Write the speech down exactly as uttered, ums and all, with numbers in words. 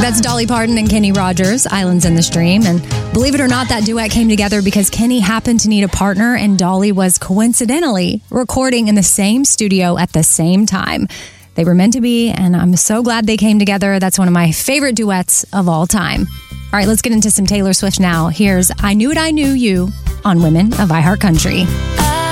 That's Dolly Parton and Kenny Rogers, Islands in the Stream. And believe it or not, that duet came together because Kenny happened to need a partner and Dolly was coincidentally recording in the same studio at the same time. They were meant to be, and I'm so glad they came together. That's one of my favorite duets of all time. All right, let's get into some Taylor Swift now. Here's I Knew It, I Knew You on Women of iHeartCountry.